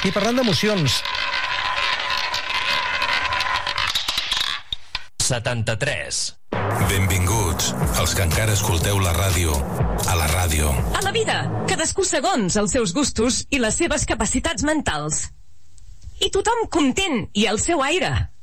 I parlant d'emocions... 73. Benvinguts, els que encara escolteu la ràdio, a la ràdio. A la vida, cadascú segons els seus gustos i les seves capacitats mentals. I tothom content i al seu aire.